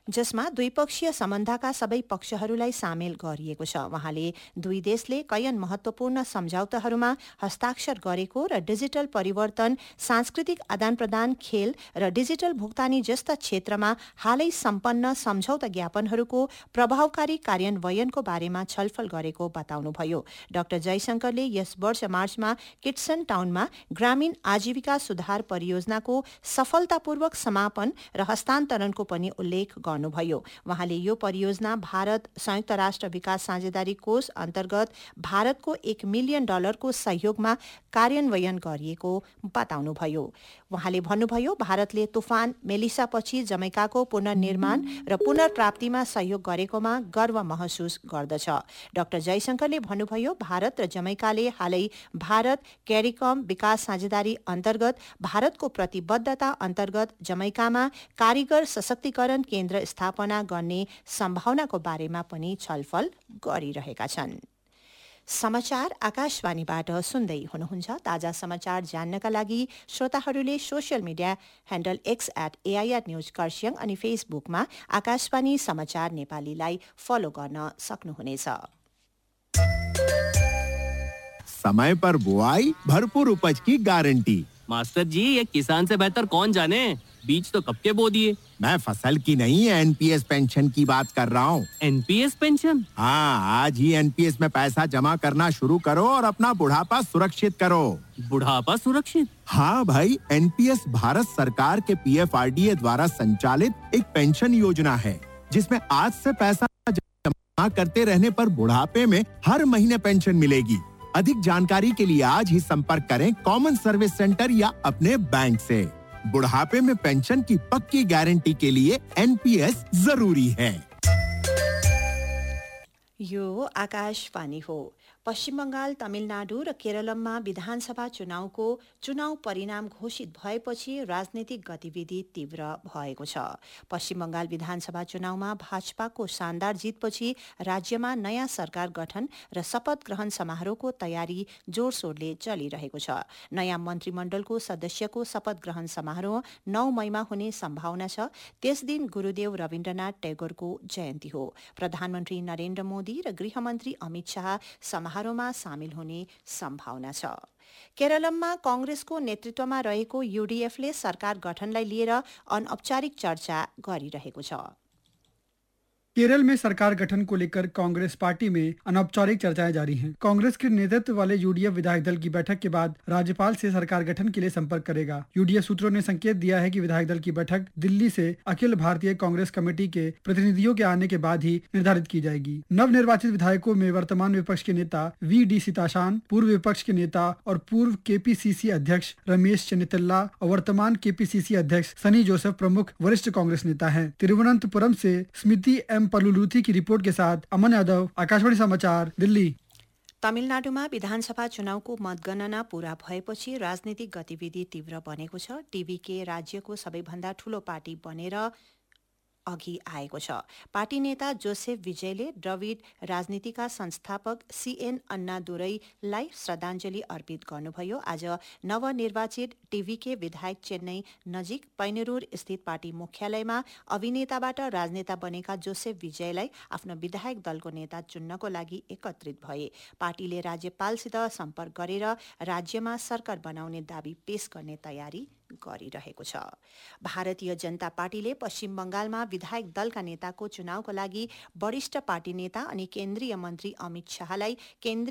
जसमा द्विपक्षीय सम्बन्धका सबै पक्षहरूलाई सामेल गरिएको छ। वहाँले दुई देशले कैयन महत्वपूर्ण सम्झौताहरूमा हस्ताक्षर गरेको र डिजिटल परिवर्तन, सांस्कृतिक आदान-प्रदान, खेल र डिजिटल भुक्तानी जस्ता क्षेत्रमा हालै सम्पन्न सम्झौता ज्ञापनहरूको प्रभावकारी कार्यान्वयनको बारेमा छलफल गरेको बताउनुभयो। डाक्टर जयशंकरले यस वर्ष मार्चमा किट्सन टाउनमा ग्रामीण आजीविका सुधार परियोजनाको सफलतापूर्वक समापन र हस्तान्तरणको पनि उल्लेख गर्नुभयो। वहाँले यो परियोजना भारत संयुक्त राष्ट्र विकास साझेदारी कोष अन्तर्गत भारतको $1 मिलियन को सहयोगमा कार्यान्वयन गरिएको बताउनुभयो। वहाँले भन्नुभयो, भारतले तुफान मेलिसापछि जमैकाको पुनर्निर्माण र पुनर्प्राप्तिमा सहयोग गरेकोमा गर्व महसुस गर्दछ। डाक्टर जयशंकरले भन्नुभयो, भारत र जमैकाले हालै भारत क्यारिकम विकास साझेदारी अन्तर्गत भारतको प्रतिबद्धता अन्तर्गत जमैकामा कारिगर सशक्तिकरण केन्द्र स्थापना गर्ने सम्भावनाको बारेमा पनि छलफल गरिरहेका छन्। समाचार आकाशवाणीबाट सुन्दै हुनुहुन्छ। ताजा समाचार जान्नका लागि श्रोताहरूले social media handle X @AIR News Kurseong अनि फेसबुकमा आकाशवाणी समाचार नेपालीलाई फलो गर्न सक्नुहुनेछ। समय पर बुआई, भरपूर उपज की गारंटी। मास्टर जी, ये किसान से बेहतर कौन जाने? बीज तो कब के बो दिए। मैं फसल की नहीं, NPS पेंशन की बात कर रहा हूँ। NPS pension? हाँ, आज ही NPS में पैसा जमा करना शुरू करो और अपना बुढ़ापा सुरक्षित करो। बुढ़ापा सुरक्षित? हाँ भाई, NPS भारत सरकार के PFRDA द्वारा संचालित एक पेंशन योजना है, जिसमें आज से पैसा जमा करते रहने पर बुढ़ापे में हर महीने पेंशन मिलेगी। अधिक जानकारी के लिए आज ही संपर्क करें कॉमन सर्विस सेंटर या अपने बैंक से। बुढ़ापे में पेंशन की पक्की गारंटी के लिए NPS जरूरी है। यो आकाशवाणी हो। पश्चिम बंगाल, तमिलनाडु र केरलमा विधानसभा चुनाव परिणाम घोषित भएपछि राजनीतिक गतिविधि तीव्र भएको छ। पश्चिम बंगाल विधानसभा चुनावमा भाजपाको शानदार जितपछि राज्यमा नयाँ सरकार गठन र शपथ ग्रहण समारोहको तयारी जोडसोडले चलिरहेको छ। नयाँ मन्त्रीमण्डलको सदस्यको शपथ ग्रहण समारोह 9 मईमा हुने सम्भावना छ। त्यस दिन गुरूदेव रविन्द्रनाथ टैगोरको जयन्ती हो। प्रधानमन्त्री नरेन्द्र मोदी र गृहमन्त्री अमित शाह समारोहमा सामेल हुने सम्भावना छ। केरलमा कांग्रेसको नेतृत्वमा रहेको UDFले सरकार गठनलाई लिएर अनौपचारिक चर्चा गरिरहेको छ। केरल में सरकार गठन को लेकर कांग्रेस पार्टी में अनौपचारिक चर्चाएं जारी हैं। कांग्रेस के नेतृत्व वाले UDF विधायक दल की बैठक के बाद राज्यपाल से सरकार गठन के लिए संपर्क करेगा। UDF सूत्रों ने संकेत दिया है कि विधायक दल की बैठक दिल्ली से अखिल भारतीय कांग्रेस कमेटी के प्रतिनिधियों के आने के बाद ही निर्धारित की जाएगी। नवनिर्वाचित विधायकों में वर्तमान विपक्ष के नेता VD सीताशान, पूर्व विपक्ष के नेता और पूर्व KPCC अध्यक्ष रमेश चन्नीथल्ला और वर्तमान KPCC अध्यक्ष सनी जोसेफ प्रमुख वरिष्ठ कांग्रेस नेता हैं। तिरुवनंतपुरम से स्मृति M पलुलूथी की रिपोर्ट के साथ अमन यादव, आकाशवाणी समाचार, दिल्ली। तमिलनाडुमा विधानसभा चुनावको मतगणना पूरा भएपछि राजनीतिक गतिविधि तीव्र बनेको छ। TVK राज्यको सबैभन्दा ठूलो पार्टी बनेर अघि आएको छ। पार्टी नेता जोसेफ विजयले द्रविड राजनीतिका संस्थापक CN अन्नादुरैलाई श्रद्धाञ्जली अर्पित गर्नुभयो। आज नवनिर्वाचित TVK विधायक चेन्नई नजिक पैनेरूर स्थित पार्टी मुख्यालयमा अभिनेताबाट राजनेता बनेका जोसेफ विजयलाई आफ्नो विधायक दलको नेता चुन्नको लागि एकत्रित भए। पार्टीले राज्यपालसित सम्पर्क गरेर राज्यमा सरकार बनाउने दाबी पेश गर्ने तयारी गरिरहेको छ। भारतीय जनता पार्टीले पश्चिम बंगालमा विधायक दलका नेताको चुनावको लागि वरिष्ठ पार्टी नेता अनि केन्द्रीय मन्त्री अमित शाहलाई केन्द्रीय